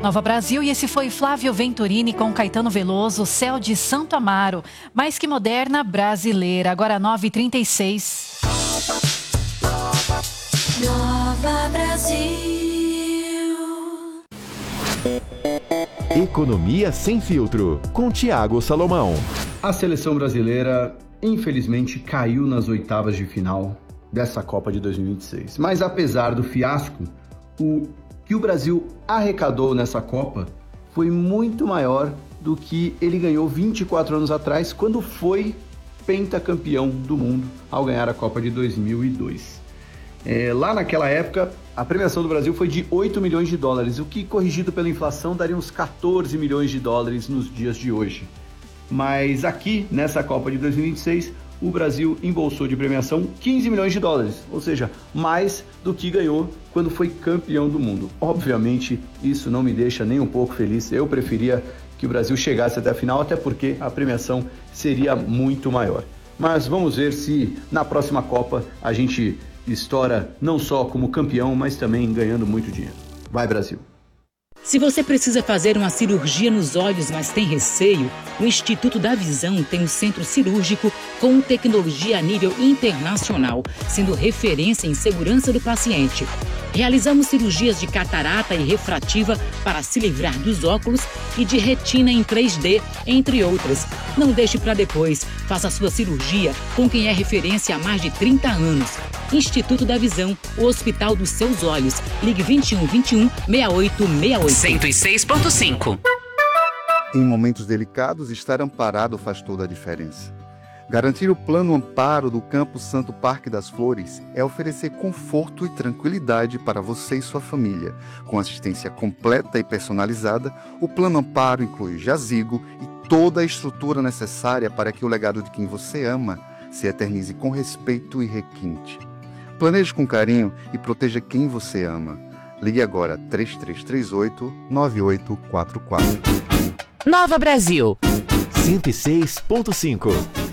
Nova Brasil, e esse foi Flávio Venturini com Caetano Veloso, Céu de Santo Amaro. Mais que moderna, brasileira. Agora 9h36. Nova Brasil. Economia sem filtro, com Tiago Salomão. A seleção brasileira, infelizmente, caiu nas oitavas de final dessa Copa de 2026. Mas apesar do fiasco, o que o Brasil arrecadou nessa Copa foi muito maior do que ele ganhou 24 anos atrás, quando foi pentacampeão do mundo ao ganhar a Copa de 2002. Lá naquela época, a premiação do Brasil foi de 8 milhões de dólares, o que, corrigido pela inflação, daria uns 14 milhões de dólares nos dias de hoje. Mas aqui, nessa Copa de 2026, o Brasil embolsou de premiação 15 milhões de dólares, ou seja, mais do que ganhou quando foi campeão do mundo. Obviamente, isso não me deixa nem um pouco feliz. Eu preferia que o Brasil chegasse até a final, até porque a premiação seria muito maior. Mas vamos ver se na próxima Copa a gente estoura não só como campeão, mas também ganhando muito dinheiro. Vai, Brasil! Se você precisa fazer uma cirurgia nos olhos, mas tem receio, o Instituto da Visão tem um centro cirúrgico com tecnologia a nível internacional, sendo referência em segurança do paciente. Realizamos cirurgias de catarata e refrativa para se livrar dos óculos e de retina em 3D, entre outras. Não deixe para depois. Faça sua cirurgia com quem é referência há mais de 30 anos. Instituto da Visão, o Hospital dos Seus Olhos. Ligue 21 21 6868. 106.5. Em momentos delicados, estar amparado faz toda a diferença. Garantir o plano amparo do Campo Santo Parque das Flores é oferecer conforto e tranquilidade para você e sua família. Com assistência completa e personalizada, o plano amparo inclui jazigo e toda a estrutura necessária para que o legado de quem você ama se eternize com respeito e requinte. Planeje com carinho e proteja quem você ama. Ligue agora 3338-9844. Nova Brasil 106.5.